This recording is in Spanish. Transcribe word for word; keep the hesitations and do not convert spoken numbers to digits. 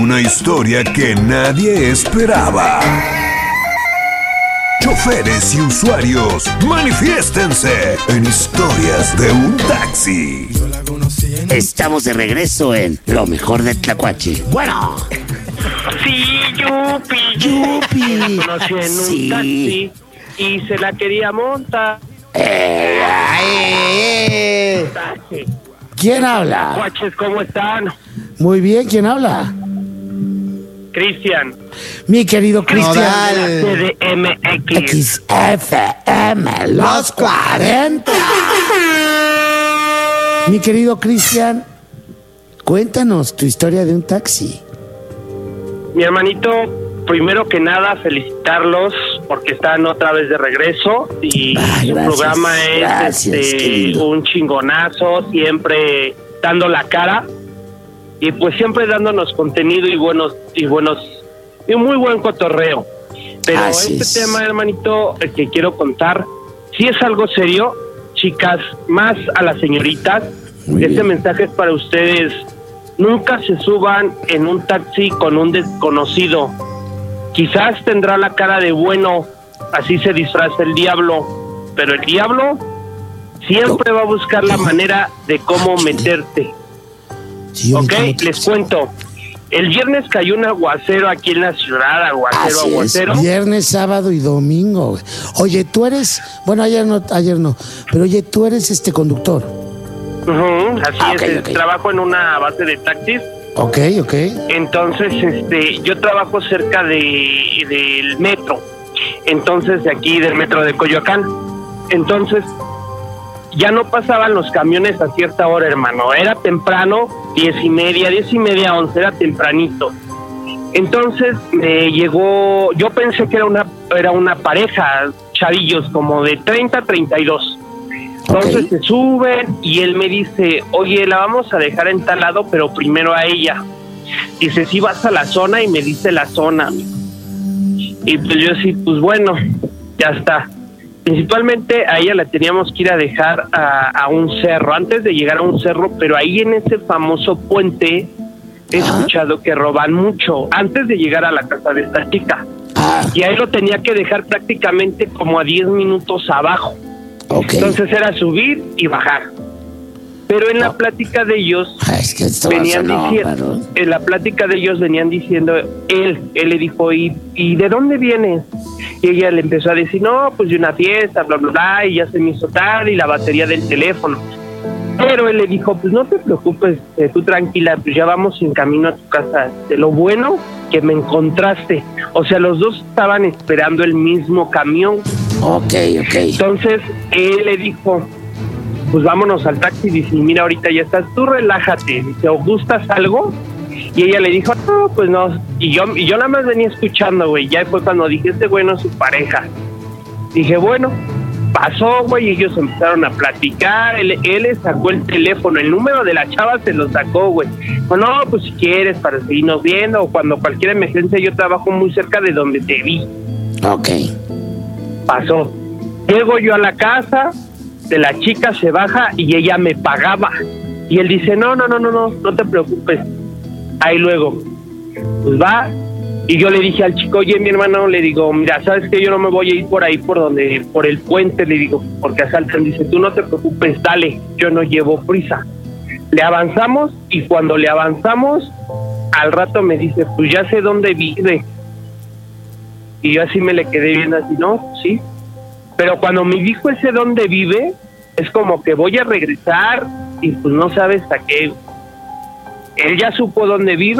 Una historia que nadie esperaba. Choferes y usuarios, manifiéstense en Historias de un Taxi. Estamos de regreso en Lo Mejor de Tlacuache. Bueno. Sí, Yupi. Yupi. La conocí en Sí. un taxi y se la quería montar. Eh, eh, Taxi. ¿Quién habla? Guaches, ¿cómo están? Muy bien, ¿quién habla? Cristian. Mi querido Cristian. C D M X. X F M, los cuarenta. Mi querido Cristian, cuéntanos tu historia de un taxi. Mi hermanito, primero que nada, felicitarlos porque están otra vez de regreso y Ay, su gracias, programa es gracias, qué este, lindo. un chingonazo, siempre dando la cara y pues siempre dándonos contenido y buenos y buenos y muy buen cotorreo. Pero Así este es. tema, hermanito, el que quiero contar, sí es algo serio, chicas, más a las señoritas. Muy Este bien. mensaje es para ustedes. Nunca se suban en un taxi con un desconocido. Quizás tendrá la cara de bueno, así se disfraza el diablo, pero el diablo siempre va a buscar la manera de cómo meterte. Sí, Ok, ahorita- les cuento. El viernes cayó un aguacero aquí en la ciudad, aguacero, Así es, aguacero. viernes, sábado y domingo. Oye, tú eres, bueno, ayer no, ayer no, pero oye, tú eres este conductor. Ujú, así Ah, es, ok, es, ok. trabajo en una base de taxis. Ok, ok. Entonces, este, yo trabajo cerca de del metro. Entonces, de aquí del metro de Coyoacán. Entonces, ya no pasaban los camiones a cierta hora, hermano. Era temprano, diez y media, diez y media, once, era tempranito. Entonces, me llegó, yo pensé que era una, era una pareja, chavillos, como de treinta a treinta y dos. Entonces Ok. se suben y él me dice, oye, la vamos a dejar en tal lado, pero primero a ella. Dice, si vas a la zona, y me dice la zona. Y pues yo sí, pues bueno, ya está. Principalmente a ella la teníamos que ir a dejar a, a un cerro, antes de llegar a un cerro, pero ahí en ese famoso puente he Ajá. escuchado que roban mucho, antes de llegar a la casa de esta chica. Ah, Y ahí lo tenía que dejar prácticamente como a diez minutos abajo. ok. Entonces era subir y bajar. Pero en la plática de ellos Ah, es que esto venían no, diciendo, pero- en la plática de ellos venían diciendo, él, él le dijo, ¿y, ¿y de dónde vienes? Y ella le empezó a decir, no, pues de una fiesta, bla, bla, bla, y ya se me hizo tarde, y la batería del teléfono. Pero él le dijo, pues no te preocupes, eh, tú tranquila, pues ya vamos en camino a tu casa. De lo bueno que me encontraste. O sea, los dos estaban esperando el mismo camión. Ok, ok. Entonces, él le dijo, pues vámonos al taxi. Dice, mira, ahorita ya estás, tú relájate. Dice, ¿o gustas algo? Y ella le dijo, no, pues no. Y yo, y yo nada más venía escuchando, güey. Ya fue cuando dije, este güey no es su pareja. Dije, bueno, pasó, güey, y ellos empezaron a platicar. Él, él le sacó el teléfono, el número de la chava se lo sacó, güey. Bueno, no, pues si quieres, para seguirnos viendo, o cuando cualquier emergencia, yo trabajo muy cerca de donde te vi. Ok. Pasó. Llego yo a la casa, de la chica se baja y ella me pagaba. Y él dice, no, no, no, no, no, no te preocupes. Ahí luego, pues va. Y yo le dije al chico, oye, mi hermano, le digo, mira, ¿sabes qué? Yo no me voy a ir por ahí, por donde, por el puente, le digo, porque asaltan. Dice, tú no te preocupes, dale, yo no llevo prisa. Le avanzamos y cuando le avanzamos, al rato me dice, pues ya sé dónde vive. Y yo así me le quedé viendo así, no, sí. Pero cuando me dijo ese dónde vive, es como que voy a regresar y pues no sabes a qué. Él ya supo dónde vive.